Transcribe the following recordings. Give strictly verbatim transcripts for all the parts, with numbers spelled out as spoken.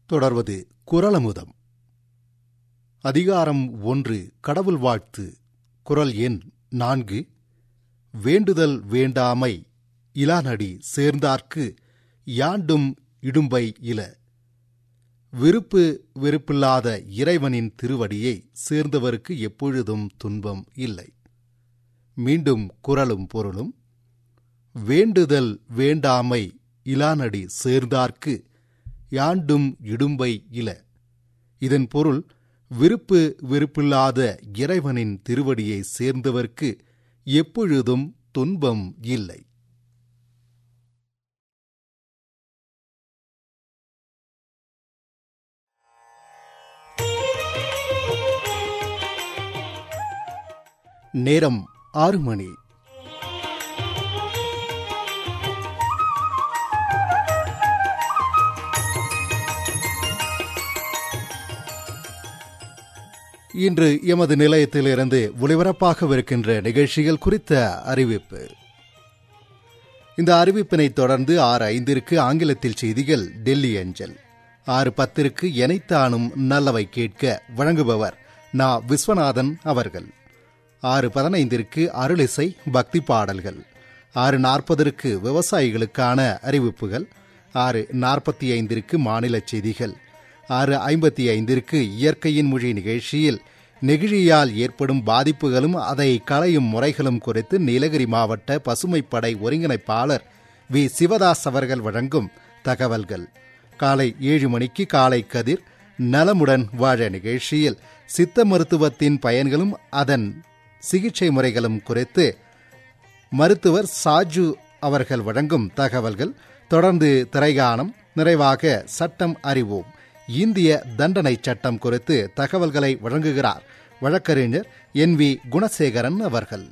தொடர்வது குறளமுதம். அதிகாரம் ஒன்று. கடவுள் வாழ்த்து. குறள் எண் நான்கு. வேண்டுதல் வேண்டாமை இலானடி சேர்ந்தார்க்கு யாண்டும் இடும்பை இல. விருப்பு வெறுப்பில்லாத இறைவனின் திருவடியை சேர்ந்தவருக்கு எப்பொழுதும் துன்பம் இல்லை. மீண்டும் குறளும் பொருளும். வேண்டுதல் வேண்டாமை இலானடி சேர்ந்தார்க்கு யாண்டும் இடும்பை இல. இதன் பொருள், விருப்பு வெறுப்பில்லாத இறைவனின் திருவடியை சேர்ந்தவர்க்கு எப்பொழுதும் துன்பம் இல்லை. நேரம் ஆறு மணி. இன்று எமது நிலையத்திலிருந்து ஒலிபரப்பாகவிருக்கின்ற நிகழ்ச்சிகள் குறித்த அறிவிப்பு. இந்த அறிவிப்பினை தொடர்ந்து ஆறு ஐந்திற்கு ஆங்கிலத்தில் செய்திகள் டெல்லி அஞ்சல். ஆறு பத்திற்கு எனைத்தானும் நல்லவை கேட்க வழங்குபவர் நா. விஸ்வநாதன் அவர்கள். ஆறு பதினைந்திற்கு அருளிசை பக்தி பாடல்கள். ஆறு நாற்பதற்கு விவசாயிகளுக்கான அறிவிப்புகள். ஆறு நாற்பத்தி ஐந்திற்கு மாநில செய்திகள். ஆறு ஐம்பத்தி ஐந்திற்கு இயற்கையின் மொழி நிகழ்ச்சியில் நெகிழியால் ஏற்படும் பாதிப்புகளும் அதை களையும் முறைகளும் குறித்து நீலகிரி மாவட்ட பசுமைப்படை ஒருங்கிணைப்பாளர் வி. சிவதாஸ் அவர்கள் வழங்கும் தகவல்கள். காலை ஏழு மணிக்கு காலை கதிர் நலமுடன் வாழ நிகழ்ச்சியில் சித்த மருத்துவத்தின் பயன்களும் அதன் சிகிச்சை முறைகளும் குறித்து மருத்துவர் சாஜு அவர்கள் வழங்கும் தகவல்கள். தொடர்ந்து திரைகானம். நிறைவாக சட்டம் அறிவோம். இந்திய தண்டனை சட்டம் குறித்து தகவல்களை வழங்குகிறார் வழக்கறிஞர் என் வி குணசேகரன் அவர்கள்.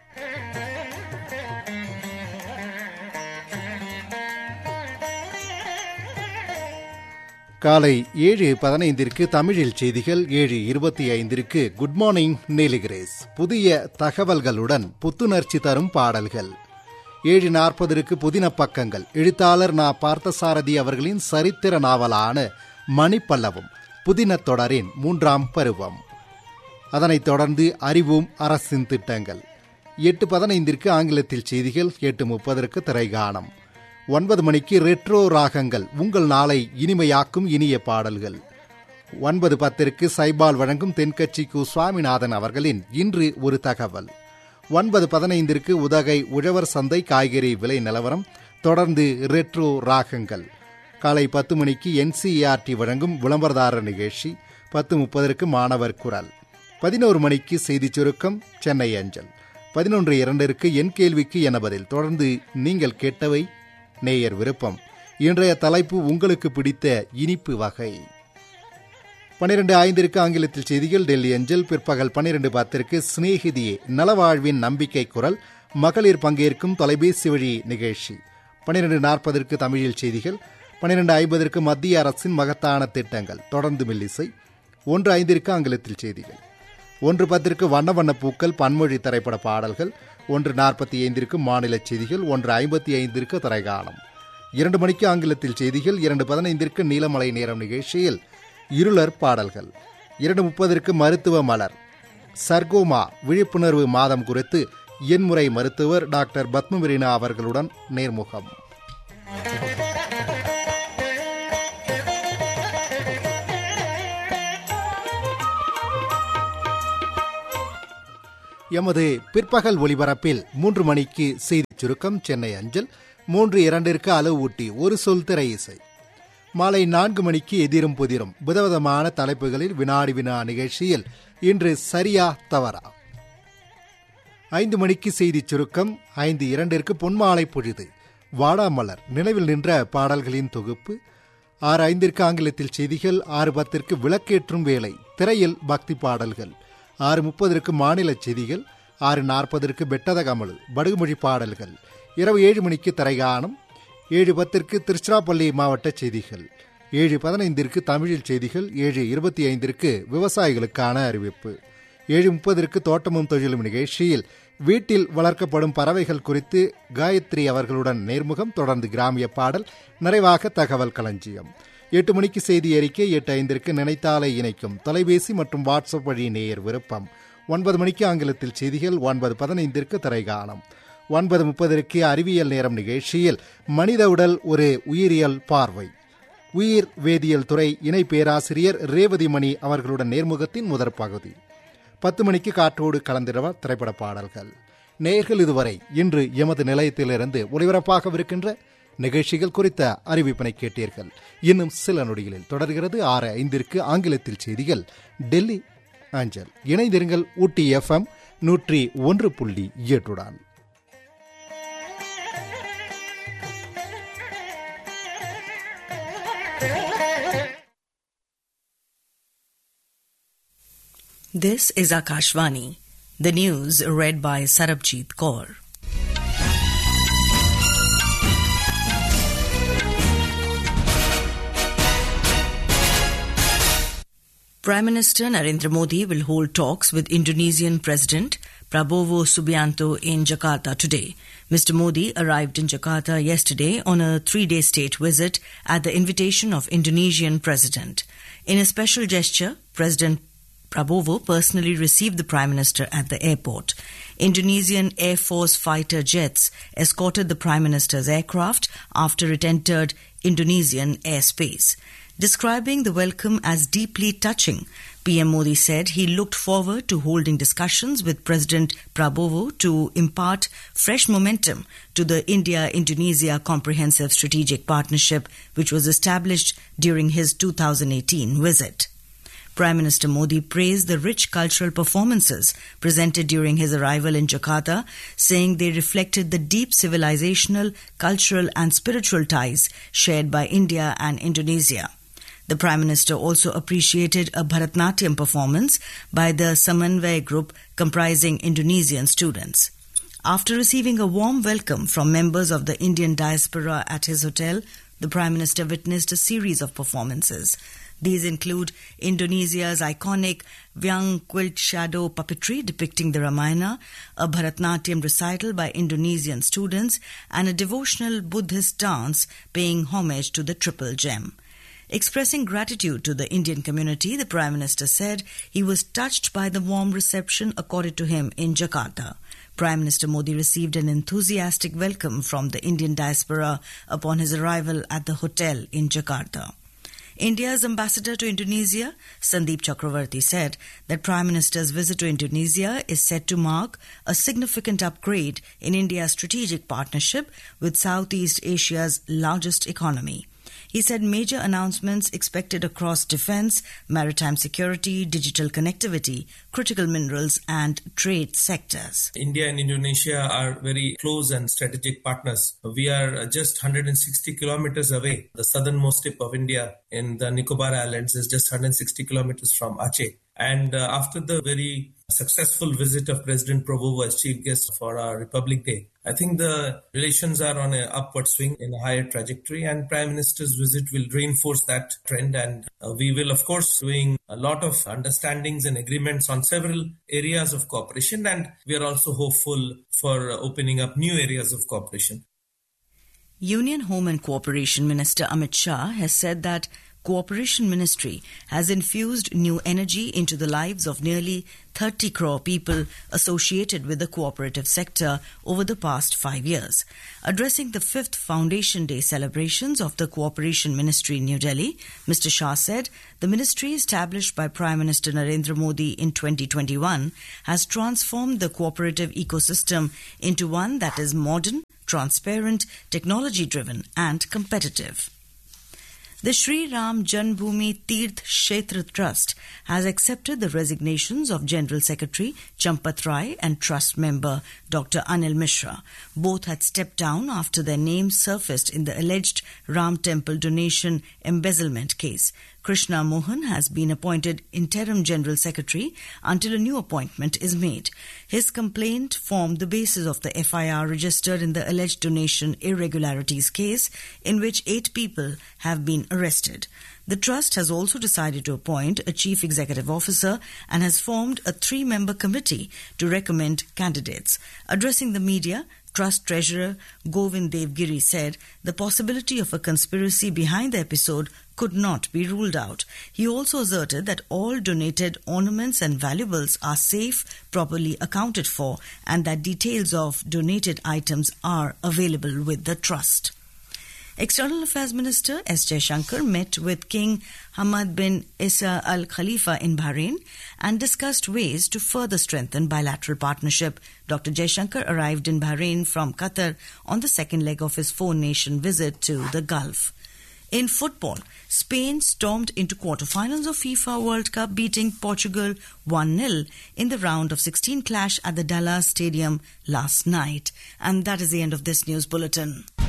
காலை ஏழு பதினைந்திற்கு தமிழில் செய்திகள். ஏழு இருபத்தி ஐந்திற்கு குட் மார்னிங் நீலிகிரேஸ். புதிய தகவல்களுடன் புத்துணர்ச்சி தரும் பாடல்கள். ஏழு நாற்பதற்கு புதின பக்கங்கள். எழுத்தாளர் நா. பார்த்தசாரதி அவர்களின் சரித்திர நாவலான மணிப்பல்லவம் புதின தொடரின் மூன்றாம் பருவம். அதனைத் தொடர்ந்து அறிவோம் அரசின் திட்டங்கள். எட்டு பதினைந்திற்கு ஆங்கிலத்தில் செய்திகள். எட்டு முப்பதற்கு திரைகானம். ஒன்பது மணிக்கு ரெட்ரோ ராகங்கள், உங்கள் நாளை இனிமையாக்கும் இனிய பாடல்கள். ஒன்பது பத்திற்கு சைபால் வழங்கும் தென்கட்சி கு. சுவாமிநாதன் அவர்களின் இன்று ஒரு தகவல். ஒன்பது பதினைந்திற்கு உதகை உழவர் சந்தை காய்கறி விலை நிலவரம். தொடர்ந்து ரெட்ரோ ராகங்கள். காலை பத்து மணிக்கு N C E R D வழங்கும் விளம்பரதாரர் நிகழ்ச்சி. பத்து முப்பதற்கு மாணவர் குரல். பதினோரு மணிக்கு செய்திச் சுருக்கம் சென்னை அஞ்சல். பதினொன்று இரண்டிற்கு என் கேள்விக்கு என பதில். தொடர்ந்து நீங்கள் கேட்டவை நேயர் விருப்பம். இன்றைய தலைப்பு உங்களுக்கு பிடித்த இனிப்பு வகை. பனிரெண்டு ஐந்திற்கு ஆங்கிலத்தில் செய்திகள் டெல்லி அஞ்சல். பிற்பகல் பனிரெண்டு பத்திற்கு சிநேகிதியே நலவாழ்வின் நம்பிக்கை குரல் மகளிர் பங்கேற்கும் தொலைபேசி வழி நிகழ்ச்சி. பனிரெண்டு நாற்பதற்கு தமிழில் செய்திகள். பனிரெண்டு ஐம்பதற்கு மத்திய அரசின் மகத்தான திட்டங்கள். தொடர்ந்து மெல்லிசை. ஒன்று ஐந்திற்கு ஆங்கிலத்தில் செய்திகள். ஒன்று பத்திற்கு வண்ண வண்ண பூக்கள் பன்மொழி திரைப்பட பாடல்கள். ஒன்று நாற்பத்தி ஐந்திற்கு மாநில செய்திகள். ஒன்று ஐம்பத்தி ஐந்திற்கு திரைகானம். இரண்டு மணிக்கு ஆங்கிலத்தில் செய்திகள். இரண்டு பதினைந்திற்கு நீலமலை நேரம் நிகழ்ச்சியில் இருளர் பாடல்கள். இரண்டு முப்பதற்கு மருத்துவ மலர். சர்கோமா விழிப்புணர்வு மாதம் குறித்து எண்முறை மருத்துவர் டாக்டர் பத்மவீனா அவர்களுடன் நேர்முகம். எமது பிற்பகல் ஒலிபரப்பில் மூன்று மணிக்கு செய்திச் சுருக்கம் சென்னை அஞ்சல். மூன்று இரண்டிற்கு அளவு ஊட்டி ஒரு சொல் திரை இசை. மாலை நான்கு மணிக்கு எதிரும் புதிரும் விதவிதமான தலைப்புகளில் வினாடி வினா நிகழ்ச்சியில் இன்று சரியா தவறா. ஐந்து மணிக்கு செய்திச் சுருக்கம். ஐந்து இரண்டிற்கு பொன்மாலை பொழுது வாடாமலர் நினைவில் நின்ற பாடல்களின் தொகுப்பு. ஆறு ஐந்திற்கு ஆங்கிலத்தில் செய்திகள். ஆறு பத்திற்கு விளக்கேற்றும் வேலை திரையில் பக்தி பாடல்கள். ஆறு முப்பதற்கு மாநில செய்திகள். ஆறு நாற்பதற்கு பெட்டத கமலு படுகுமொழி பாடல்கள். இரவு ஏழு மணிக்கு திரைகானம். ஏழு பத்திற்கு திருச்சிராப்பள்ளி மாவட்ட செய்திகள். ஏழு பதினைந்திற்கு தமிழில் செய்திகள். ஏழு இருபத்தி ஐந்திற்கு விவசாயிகளுக்கான அறிவிப்பு. ஏழு முப்பதற்கு தோட்டமும் தொழிலும் நிகழ்ச்சியில் வீட்டில் வளர்க்கப்படும் பறவைகள் குறித்து காயத்ரி அவர்களுடன் நேர்முகம். தொடர்ந்து கிராமிய பாடல். நிறைவாக தகவல் களஞ்சியம். எட்டு மணிக்கு செய்தி அறிக்கை, எட்டு ஐந்திற்கு நினைத்தாலே இணைக்கும் தொலைபேசி மற்றும் வாட்ஸ்அப் வழி நேயர் விருப்பம். ஒன்பது மணிக்கு ஆங்கிலத்தில் செய்திகள். ஒன்பது பதினைந்திற்கு திரைகானம். ஒன்பது முப்பதற்கு அறிவியல் நேரம் நிகழ்ச்சியில் மனித உடல் ஒரு உயிரியல் பார்வை, உயிர் வேதியியல் துறை இணை பேராசிரியர் ரேவதி மணி அவர்களுடன் நேர்முகத்தின் முதற் பகுதி. பத்து மணிக்கு காற்றோடு கலந்திரவ திரைப்பட பாடல்கள். நேயர்கள் இதுவரை இன்று எமது நிலையத்திலிருந்து ஒலிபரப்பாகவிருக்கின்ற நிகழ்ச்சிகள் குறித்த அறிவிப்பினை கேட்டீர்கள். இன்னும் சில நொடிகளில் தொடர்கிறது ஆறு ஐந்திற்கு ஆங்கிலத்தில் செய்திகள் டெல்லி அஞ்சல். இணைந்திருங்கள் ஊட்டி எஃப்எம் நூற்றி ஒன்று புள்ளி எட்டுடன். This is Akashvani. The news read by Sarabjit Kaur. Prime Minister Narendra Modi will hold talks with Indonesian President Prabowo Subianto in Jakarta today. Mister Modi arrived in Jakarta yesterday on a three-day state visit at the invitation of Indonesian President. In a special gesture, President Prabowo personally received the Prime Minister at the airport. Indonesian Air Force fighter jets escorted the Prime Minister's aircraft after it entered Indonesian airspace. Describing the welcome as deeply touching, P M Modi said he looked forward to holding discussions with President Prabowo to impart fresh momentum to the India-Indonesia Comprehensive Strategic Partnership, which was established during his two thousand eighteen visit. Prime Minister Modi praised the rich cultural performances presented during his arrival in Jakarta, saying they reflected the deep civilizational, cultural and spiritual ties shared by India and Indonesia. The Prime Minister also appreciated a Bharatnatyam performance by the Samanvay group comprising Indonesian students. After receiving a warm welcome from members of the Indian diaspora at his hotel, the Prime Minister witnessed a series of performances. These include Indonesia's iconic Wayang quilt shadow puppetry depicting the Ramayana, a Bharatnatyam recital by Indonesian students, and a devotional Buddhist dance paying homage to the Triple Gem. Expressing gratitude to the Indian community, the Prime Minister said he was touched by the warm reception accorded to him in Jakarta. Prime Minister Modi received an enthusiastic welcome from the Indian diaspora upon his arrival at the hotel in Jakarta. India's ambassador to Indonesia, Sandeep Chakravarti, said that Prime Minister's visit to Indonesia is set to mark a significant upgrade in India's strategic partnership with Southeast Asia's largest economy. He said major announcements expected across defense, maritime security, digital connectivity, critical minerals and trade sectors. India and Indonesia are very close and strategic partners. We are just one hundred sixty kilometers away. The southernmost tip of India in the Nicobar Islands is just one hundred sixty kilometers from Aceh. And uh, after the very successful visit of President Prabowo as chief guest for our Republic Day, I think the relations are on an upward swing in a higher trajectory, and Prime Minister's visit will reinforce that trend. And uh, we will, of course, doing a lot of understandings and agreements on several areas of cooperation, and we are also hopeful for uh, opening up new areas of cooperation. Union Home and Cooperation Minister Amit Shah has said that Cooperation Ministry has infused new energy into the lives of nearly thirty crore people associated with the cooperative sector over the past five years. Addressing the fifth Foundation Day celebrations of the Cooperation Ministry in New Delhi, Mister Shah said the ministry established by Prime Minister Narendra Modi in twenty twenty-one has transformed the cooperative ecosystem into one that is modern, transparent, technology-driven and competitive. The Sri Ram Janmabhoomi Tirth Kshetra Trust has accepted the resignations of General Secretary Champat Rai and Trust member Doctor Anil Mishra. Both had stepped down after their names surfaced in the alleged Ram Temple donation embezzlement case. Krishna Mohan has been appointed Interim General Secretary until a new appointment is made. His complaint formed the basis of the F I R registered in the alleged donation irregularities case, in which eight people have been arrested. The Trust has also decided to appoint a Chief Executive Officer and has formed a three-member committee to recommend candidates. Addressing the media, Trust Treasurer Govind Devgiri said the possibility of a conspiracy behind the episode could not be ruled out. He also asserted that all donated ornaments and valuables are safe, properly accounted for, and that details of donated items are available with the trust. External Affairs Minister S. Jaishankar met with King Hamad bin Isa Al Khalifa in Bahrain and discussed ways to further strengthen bilateral partnership. Doctor Jaishankar arrived in Bahrain from Qatar on the second leg of his four-nation visit to the Gulf. In football, Spain stormed into quarterfinals of FIFA World Cup, beating Portugal one nil in the round of sixteen clash at the Dallas Stadium last night. And that is the end of this news bulletin.